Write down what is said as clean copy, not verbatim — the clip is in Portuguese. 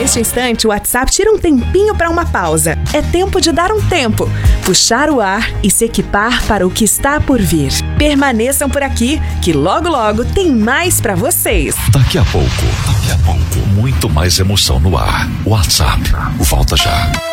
Neste instante, o WhatsApp tira um tempinho para uma pausa. É tempo de dar um tempo, puxar o ar e se equipar para o que está por vir. Permaneçam por aqui, que logo logo tem mais para vocês. Daqui a pouco, muito mais emoção no ar. WhatsApp, volta já.